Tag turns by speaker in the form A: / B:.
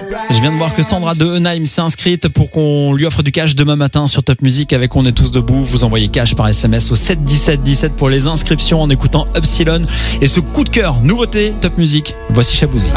A: Je viens de voir que Sandra de Eunheim s'est inscrite pour qu'on lui offre du cash demain matin sur Top Music avec On est tous debout. Vous envoyez cash par SMS au 7 17 17 pour les inscriptions en écoutant Upsilon. Et ce coup de cœur, nouveauté Top Music, voici Chabouzi.